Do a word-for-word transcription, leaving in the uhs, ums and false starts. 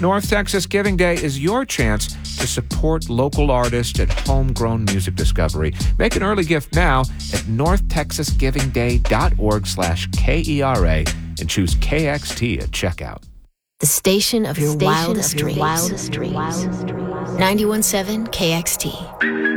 North Texas Giving Day is your chance to support local artists and homegrown music discovery. Make an early gift now at northtexasgivingday.org slash K-E-R-A and choose K X T at checkout. The station of your Station wildest of your dreams. wildest dreams. ninety-one point seven K X T.